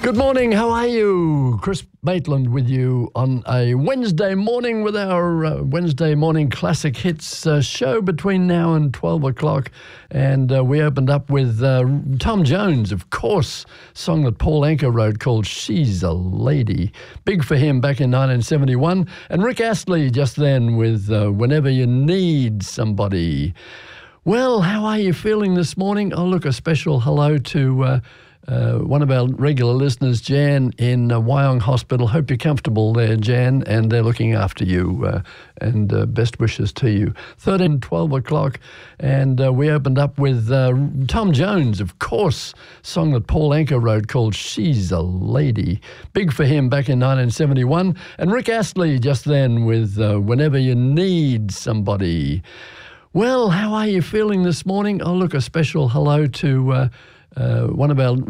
Good morning, how are you? Chris Maitland with you on a Wednesday morning with our Wednesday morning classic hits show between now and 12 o'clock. And we opened up with Tom Jones, of course, song that Paul Anka wrote called She's a Lady. Big for him back in 1971. And Rick Astley just then with Whenever You Need Somebody. Well, how are you feeling this morning? Oh, look, a special hello to one of our regular listeners, Jan, in Wyong Hospital. Hope you're comfortable there, Jan, and they're looking after you, and best wishes to you. 12 o'clock, and we opened up with Tom Jones, of course, song that Paul Anka wrote called She's a Lady. Big for him back in 1971. And Rick Astley just then with Whenever You Need Somebody. Well, how are you feeling this morning? Oh, look, a special hello to one of our